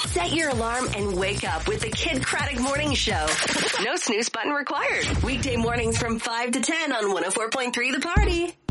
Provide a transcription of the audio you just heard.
Set your alarm and wake up with the Kid Craddock Morning Show. No snooze button required. Weekday mornings from 5 to 10 on 104.3 The Party.